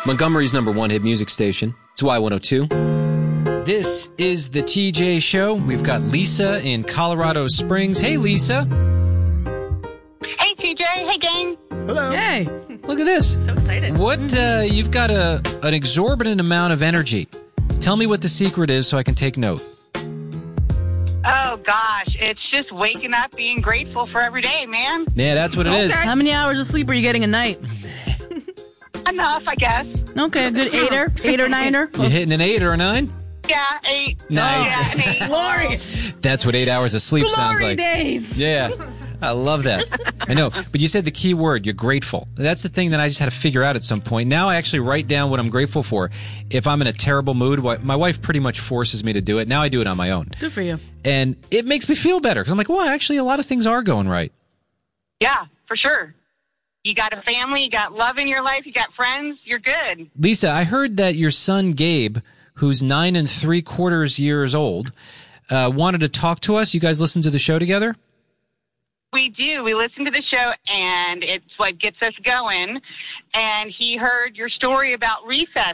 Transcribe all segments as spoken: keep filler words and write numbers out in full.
Montgomery's number one hit music station. It's Y one oh two. This is the T J Show. We've got Lisa in Colorado Springs. Hey, Lisa. Hey, T J. Hey, gang. Hello. Hey. Look at this. So excited. What, uh, you've got a an exorbitant amount of energy. Tell me what the secret is so I can take note. Oh, gosh. It's just waking up, being grateful for every day, man. Yeah, that's what it is. How many hours of sleep are you getting a night? Enough, I guess. Okay, a good eighter, eight or niner. You hitting an eight or a nine? Yeah, eight. Nice. Yeah, an eight. Glorious. That's what eight hours of sleep sounds Glory like. days. Yeah. I love that. I know. But you said the key word, you're grateful. That's the thing that I just had to figure out at some point. Now I actually write down what I'm grateful for. If I'm in a terrible mood, my wife pretty much forces me to do it. Now I do it on my own. Good for you. And it makes me feel better because I'm like, well, actually, a lot of things are going right. Yeah, for sure. You got a family, you got love in your life, you got friends, you're good. Lisa, I heard that your son, Gabe, who's nine and three quarters years old, uh, wanted to talk to us. You guys listen to the show together? We do. We listen to the show, and it's what gets us going. And he heard your story about recess.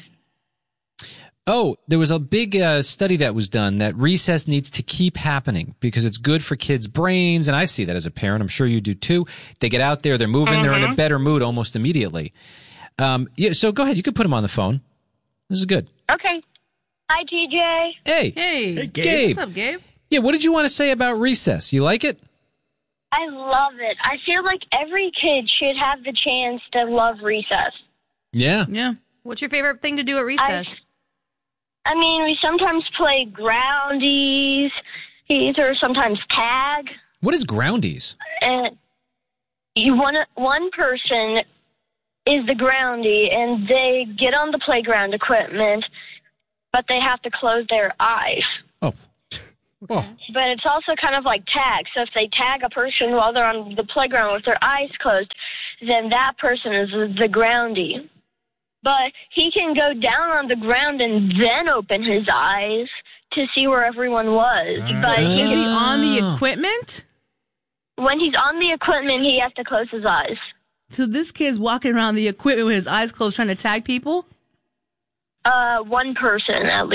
Oh, there was a big uh, study that was done that recess needs to keep happening because it's good for kids' brains. And I see that as a parent. I'm sure you do too. They get out there, they're moving, mm-hmm. they're in a better mood almost immediately. Um, yeah, so go ahead. You could put him on the phone. This is good. Okay. Hi, T J. Hey. Hey. Hey, Gabe. Gabe. What's up, Gabe? Yeah, what did you want to say about recess? You like it? I love it. I feel like every kid should have the chance to love recess. Yeah. Yeah. What's your favorite thing to do at recess? I, I mean, we sometimes play groundies, or sometimes tag. What is groundies? And you one one person is the groundie, and they get on the playground equipment, but they have to close their eyes. Oh. Oh. But it's also kind of like tag. So if they tag a person while they're on the playground with their eyes closed, then that person is the groundie. But he can go down on the ground and then open his eyes to see where everyone was. So but he is can, he on the equipment? when he's on the equipment, he has to close his eyes. So this kid's walking around the equipment with his eyes closed trying to tag people? Uh, one person at least.